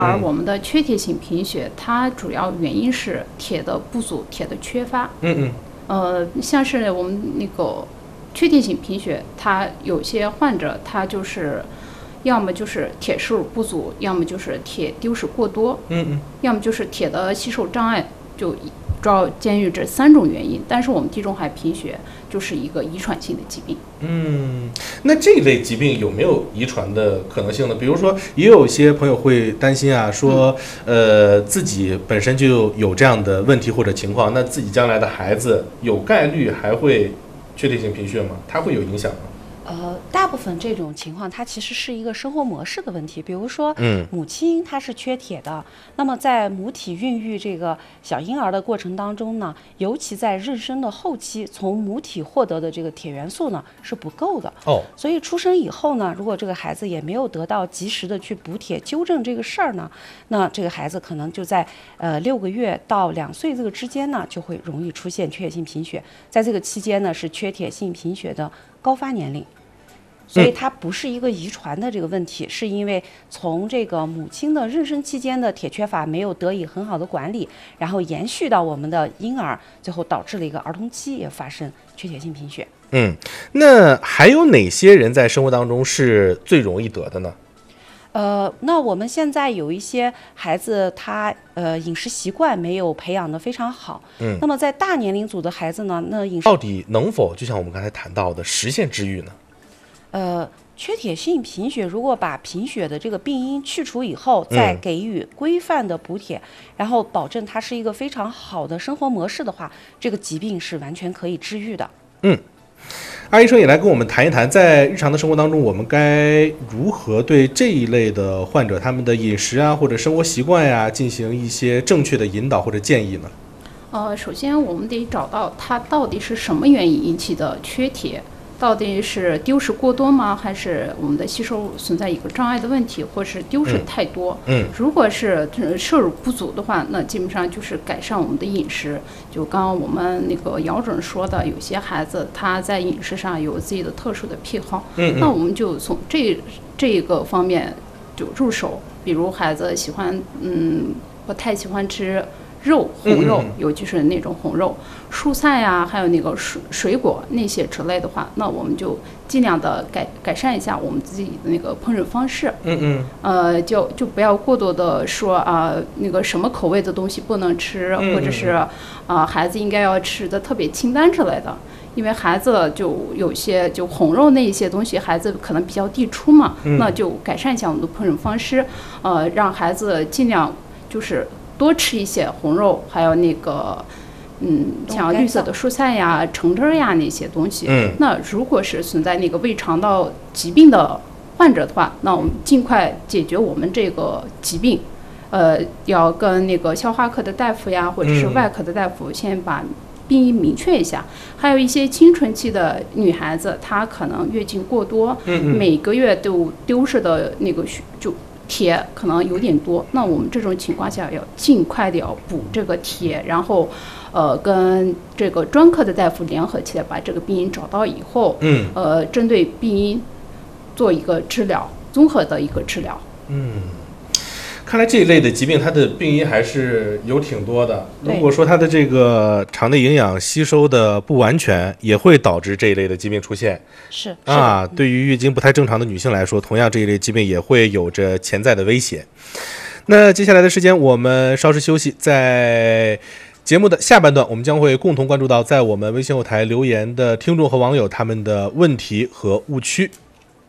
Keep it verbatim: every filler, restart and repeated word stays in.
而我们的缺铁性贫血，它主要原因是铁的不足、铁的缺乏。 嗯嗯。 呃，像是我们那个缺铁性贫血，它有些患者他就是要么就是铁摄入不足，要么就是铁丢失过多， 嗯嗯， 要么就是铁的吸收障碍，就主要鉴于这三种原因。但是我们地中海贫血就是一个遗传性的疾病。 嗯，那这类疾病有没有遗传的可能性呢？比如说，也有些朋友会担心啊，说，呃，自己本身就有这样的问题或者情况，那自己将来的孩子有概率还会缺铁性贫血吗？它会有影响吗？ 呃，大部分这种情况，它其实是一个生活模式的问题。比如说， 嗯， 母亲她是缺铁的，那么在母体孕育这个小婴儿的过程当中呢，尤其在妊娠的后期，从母体获得的这个铁元素呢是不够的。 哦， 所以出生以后呢，如果这个孩子也没有得到及时的去补铁纠正这个事儿呢，那这个孩子可能就在呃六个月到两岁这个之间呢，就会容易出现缺铁性贫血。在这个期间呢，是缺铁性贫血的高发年龄。所以它不是一个遗传的这个问题，是因为从这个母亲的妊娠期间的铁缺乏没有得以很好的管理，然后延续到我们的婴儿，最后导致了一个儿童期也发生缺铁性贫血。 嗯，那还有哪些人在生活当中是最容易得的呢？ 呃，那我们现在有一些孩子他呃饮食习惯没有培养得非常好， 嗯， 那么在大年龄组的孩子呢，那饮食到底能否就像我们刚才谈到的实现治愈呢？ 呃，缺铁性贫血，如果把贫血的这个病因去除以后，再给予规范的补铁，嗯、然后保证它是一个非常好的生活模式的话，这个疾病是完全可以治愈的。 嗯，阿医生也来跟我们谈一谈，在日常的生活当中，我们该如何对这一类的患者他们的饮食啊或者生活习惯呀、啊、进行一些正确的引导或者建议呢？ 呃，首先我们得找到它到底是什么原因引起的缺铁。到底是丢失过多吗？还是我们的吸收存在一个障碍的问题，或是丢失太多？ 嗯，嗯如果是摄入不足的话，那基本上就是改善我们的饮食。就刚刚我们那个姚准说的，有些孩子他在饮食上有自己的特殊的癖好， 嗯嗯那我们就从这这个方面就入手。比如孩子喜欢，嗯，不太喜欢吃肉，红肉，尤其是那种红肉，蔬菜呀、啊，还有那个水水果那些之类的话，那我们就尽量的改改善一下我们自己的那个烹饪方式。 嗯嗯。 呃，就就不要过多的说啊、呃，那个什么口味的东西不能吃， 嗯嗯或者是啊、呃，孩子应该要吃的特别清淡之类的。因为孩子就有些就红肉那一些东西，孩子可能比较抵触嘛， 嗯、 那就改善一下我们的烹饪方式，呃，让孩子尽量就是多吃一些红肉，还有那个，嗯，像绿色的蔬菜呀、橙汁呀那些东西。 嗯。 那如果是存在那个胃肠道疾病的患者的话，那我们尽快解决我们这个疾病，呃，要跟那个消化科的大夫呀，或者是外科的大夫先把病因明确一下。还有一些青春期的女孩子，她可能月经过多， 嗯嗯每个月都丢失的那个就铁可能有点多，那我们这种情况下要尽快的要补这个铁，然后呃跟这个专科的大夫联合起来，把这个病因找到以后， 嗯， 呃针对病因做一个治疗，综合的一个治疗。 嗯。看来这一类的疾病，它的病因还是有挺多的。如果说它的这个肠内营养吸收的不完全，也会导致这一类的疾病出现。 是啊，对于月经不太正常的女性来说，同样这一类疾病也会有着潜在的威胁。那接下来的时间，我们稍事休息，在节目的下半段，我们将会共同关注到在我们微信后台留言的听众和网友他们的问题和误区。